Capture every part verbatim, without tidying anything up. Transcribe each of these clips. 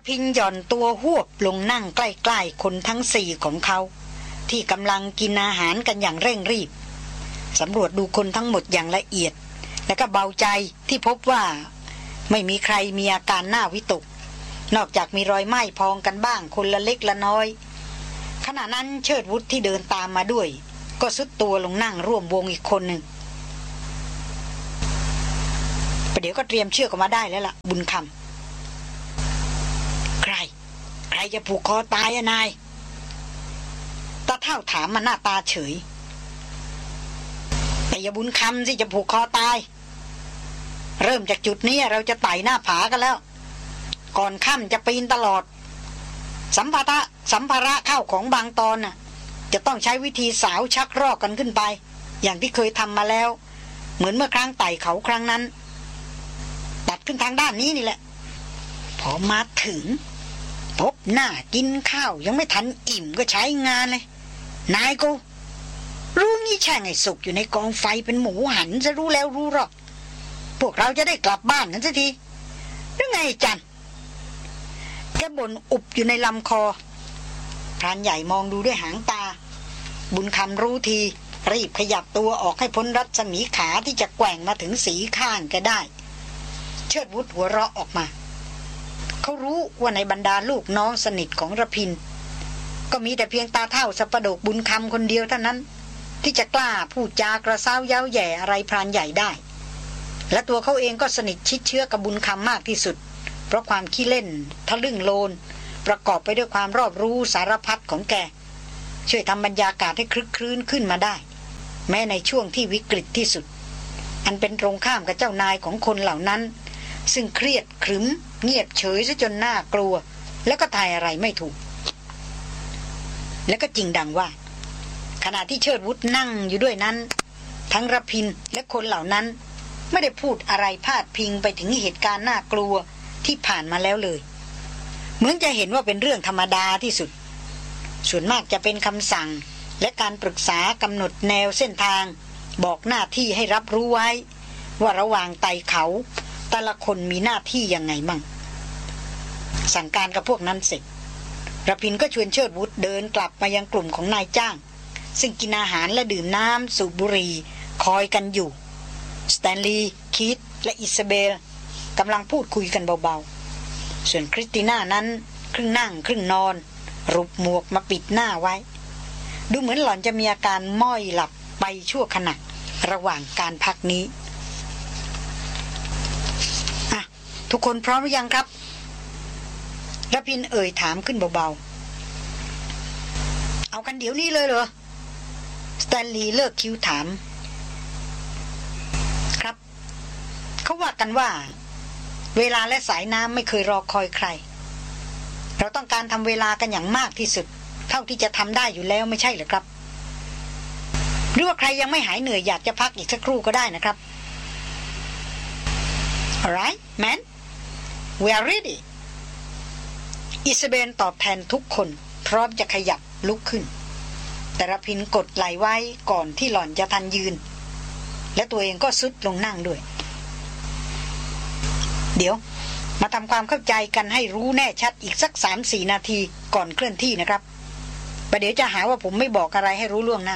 พินหย่อนตัวหวบลงนั่งใกล้ๆคนทั้งสี่ของเขาที่กำลังกินอาหารกันอย่างเร่งรีบสำรวจดูคนทั้งหมดอย่างละเอียดและก็เบาใจที่พบว่าไม่มีใครมีอาการน่าวิตกนอกจากมีรอยไหม้พองกันบ้างคนละเล็กละน้อยขณะนั้นเชิดวุฒิที่เดินตามมาด้วยก็ซุดตัวลงนั่งร่วมวงอีกคนหนึ่งประเดี๋ยวก็เตรียมเชือกออกมาได้แล้วล่ะบุญคำใครใครจะผูกคอตายอะนายตาเท่าถามมาหน้าตาเฉยแต่อย่าบุญคำสิจะผูกคอตายเริ่มจากจุดนี้เราจะไต่หน้าผากันแล้วก่อนค่ำจะปีนตลอดสัมภาระสัมภาระเข้าของบางตอนน่ะจะต้องใช้วิธีสาวชักรอกกันขึ้นไปอย่างที่เคยทำมาแล้วเหมือนเมื่อครั้งไต่เขาครั้งนั้นตัดขึ้นทางด้านนี้นี่แหละพอมาถึงพบหน้ากินข้าวยังไม่ทันอิ่มก็ใช้งานเลยนายกูรู้งี้แช่งไอ้สุกอยู่ในกองไฟเป็นหมูหันจะรู้แล้วรู้หรอกพวกเราจะได้กลับบ้านกันสักทีหรือไงจันแกบ่นอุบอยู่ในลำคอพรานใหญ่มองดูด้วยหางตาบุญคำรู้ทีรีบขยับตัวออกให้พ้นรัศมีขาที่จะแกว่งมาถึงสีข้างแกได้เชิดวุฒหัวเราะออกมาเขารู้ว่าในบรรดาลูกน้องสนิทของระพินก็มีแต่เพียงตาเท่าสัปโดกบุญคำคนเดียวเท่านั้นที่จะกล้าพูดจากระเซ้าเย้าแย่อะไรพรานใหญ่ได้และตัวเขาเองก็สนิทชิดเชื้อกับบุญคำมากที่สุดเพราะความขี้เล่นทะลึ่งโลนประกอบไปด้วยความรอบรู้สารพัดของแกช่วยทำบรรยากาศให้คลึกครื้นขึ้นมาได้แม้ในช่วงที่วิกฤตที่สุดอันเป็นตรงข้ามกับเจ้านายของคนเหล่านั้นซึ่งเครียดขรึมเงียบเฉยซะจนน่ากลัวแล้วก็ทายอะไรไม่ถูกแล้วก็จริงดังว่าขณะที่เชิดวุฒนั่งอยู่ด้วยนั้นทั้งระพินและคนเหล่านั้นไม่ได้พูดอะไรพาดพิงไปถึงเหตุการณ์น่ากลัวที่ผ่านมาแล้วเลยเหมือนจะเห็นว่าเป็นเรื่องธรรมดาที่สุดส่วนมากจะเป็นคำสั่งและการปรึกษากำหนดแนวเส้นทางบอกหน้าที่ให้รับรู้ไว้ว่าระหว่างไต่เขาแต่ละคนมีหน้าที่ยังไงมั่งสั่งการกับพวกนั้นเสร็จระพินก็ชวนเชิดวุฒเดินกลับมายังกลุ่มของนายจ้างซึ่งกินอาหารและดื่มน้ำสูบบุหรี่คอยกันอยู่สแตนลีย์คีธและอิซาเบลกำลังพูดคุยกันเบาๆส่วนคริสติน่านั้นครึ่งนั่งครึ่งนอนรูปหมวกมาปิดหน้าไว้ดูเหมือนหล่อนจะมีอาการม้อยหลับไปชั่วขณะระหว่างการพักนี้อ่ะทุกคนพร้อมหรือยังครับระพินเอ่ยถามขึ้นเบาๆเอากันเดี๋ยวนี้เลยเหรอสแตนลีย์เลิกคิ้วถามครับเขาว่ากันว่าเวลาและสายน้ำไม่เคยรอคอยใครเราต้องการทำเวลากันอย่างมากที่สุดเท่าที่จะทำได้อยู่แล้วไม่ใช่เหรอครับหรือว่าใครยังไม่หายเหนื่อยอยากจะพักอีกสักครู่ก็ได้นะครับ Alright man we are ready อิซาเบลตอบแทนทุกคนพร้อมจะขยับลุกขึ้นแต่ระพินกดไหลไว้ก่อนที่หล่อนจะทันยืนและตัวเองก็ซุดลงนั่งด้วยเดี๋ยวมาทำความเข้าใจกันให้รู้แน่ชัดอีกสัก สามสี่ นาทีก่อนเคลื่อนที่นะครับประเดี๋ยวจะหาว่าผมไม่บอกอะไรให้รู้ล่วงหน้า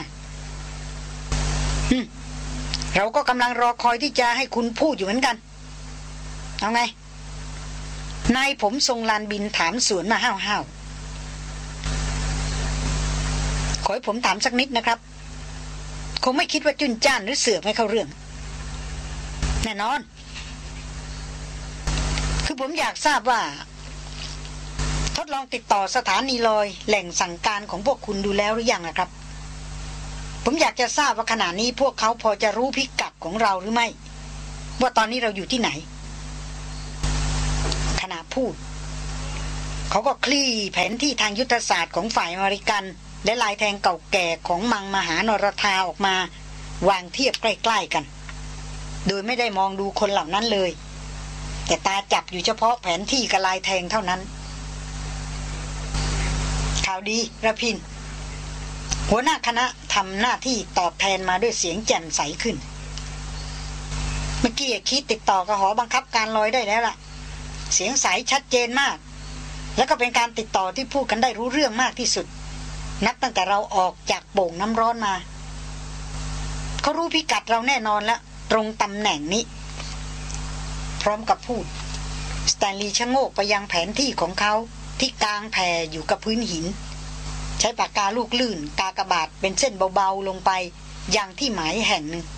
เราก็กำลังรอคอยที่จะให้คุณพูดอยู่เหมือนกันเอาไงนายผมทรงลานบินถามสวนมาห้าวๆขอให้ผมถามสักนิดนะครับคงไม่คิดว่าจุนจ้านหรือเสือกไม่เข้าเรื่องแน่นอนคือผมอยากทราบว่าทดลองติดต่อสถานีลอยแหล่งสั่งการของพวกคุณดูแล้วหรือยังนะครับผมอยากจะทราบว่าขณะนี้พวกเขาพอจะรู้พิกัดของเราหรือไม่ว่าตอนนี้เราอยู่ที่ไหนขณะพูดเขาก็คลี่แผนที่ทางยุทธศาสตร์ของฝ่ายอเมริกันและลายแทงเก่าแก่ของมังมหานรธาออกมาวางเทียบใกล้ๆกันโดยไม่ได้มองดูคนเหล่านั้นเลยแต่ตาจับอยู่เฉพาะแผนที่กับลายแทงเท่านั้นข่าวดีระพินหัวหน้าคณะทำหน้าที่ตอบแทนมาด้วยเสียงแจ่มใสขึ้นเมื่อกี้คิดติดต่อกับหอบังคับการลอยได้แล้วล่ะเสียงใสชัดเจนมากแล้วก็เป็นการติดต่อที่พูดกันได้รู้เรื่องมากที่สุดนับตั้งแต่เราออกจากโป่งน้ำร้อนมาเขารู้พิกัดเราแน่นอนแล้วตรงตำแหน่งนี้พร้อมกับพูดสแตนลีย์ชะโงกไปยังแผนที่ของเขาที่กลางแผ่อยู่กับพื้นหินใช้ปากกาลูกลื่นกากบาทเป็นเส้นเบาๆลงไปยังที่หมายแห่งหนึ่ง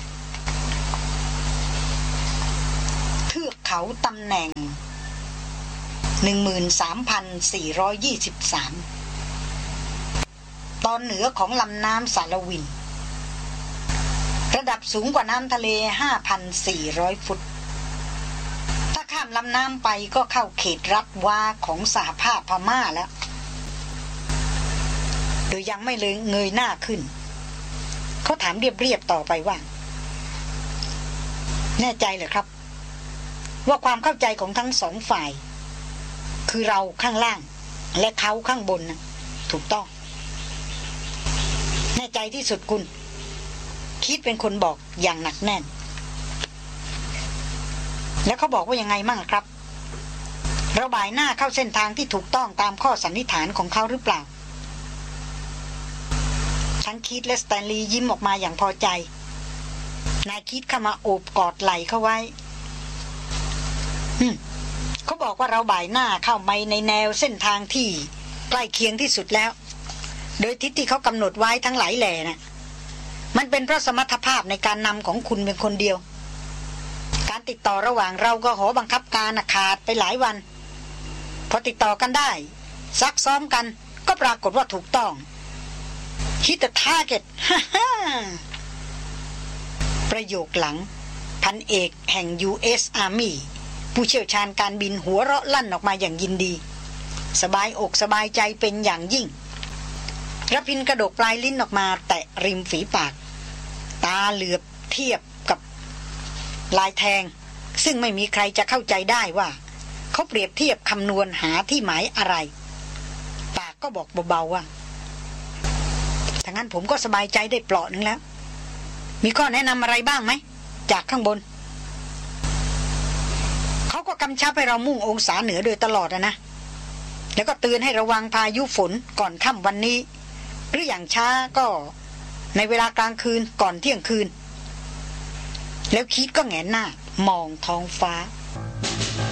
เทือกเขาตำแหน่ง หนึ่งหมื่นสามพันสี่ร้อยยี่สิบสาม ตอนเหนือของลำน้ำสารวินระดับสูงกว่าน้ำทะเล ห้าพันสี่ร้อย ฟุตถ้าข้ามลำน้ำไปก็เข้าเขตรัฐวาของสหภาพพม่าแล้วโดยยังไม่เลยเงยหน้าขึ้นเขาถามเรียบๆต่อไปว่าแน่ใจเหรอครับว่าความเข้าใจของทั้งสองฝ่ายคือเราข้างล่างและเขาข้างบนนะถูกต้องแน่ใจที่สุดคุณคิดเป็นคนบอกอย่างหนักแน่นแล้วเขาบอกว่ายังไงมั่งครับเราบ่ายหน้าเข้าเส้นทางที่ถูกต้องตามข้อสันนิษฐานของเขาหรือเปล่าทั้งคิดและสแตนลีย์ยิ้มออกมาอย่างพอใจนายคิดเข้ามาโอบกอดไหล่เขาไว้อืมเขาบอกว่าเราบ่ายหน้าเข้าไปในแนวเส้นทางที่ใกล้เคียงที่สุดแล้วโดยทิศที่เขากำหนดไว้ทั้งหลายแหล่นะมันเป็นเพราะสมรรถภาพในการนำของคุณเป็นคนเดียวการติดต่อระหว่างเราก็หอบังคับการขาดไปหลายวันพอติดต่อกันได้ซักซ้อมกันก็ปรากฏว่าถูกต้องฮิตเตอร์ทาร์เก็ตฮ่าฮ่าประโยคหลังพันเอกแห่ง ยู เอส Army ผู้เชี่ยวชาญการบินหัวเราะลั่นออกมาอย่างยินดีสบายอกสบายใจเป็นอย่างยิ่งระพินกระดกปลายลิ้นออกมาแตะริมฝีปากตาเหลือบเทียบกับลายแทงซึ่งไม่มีใครจะเข้าใจได้ว่าเขาเปรียบเทียบคำนวณหาที่หมายอะไรปากก็บอกเบาๆว่าถ้างั้นผมก็สบายใจได้เปลาะนึงแล้วมีข้อแนะนำอะไรบ้างไหมจากข้างบนเขาก็กำชับให้เรามุ่งองศาเหนือโดยตลอดนะแล้วก็เตือนให้ระวังพายุฝนก่อนค่ำวันนี้หรืออย่างช้าก็ในเวลากลางคืนก่อนเที่ยงคืนแล้วคิดก็แงนหน้ามองท้องฟ้า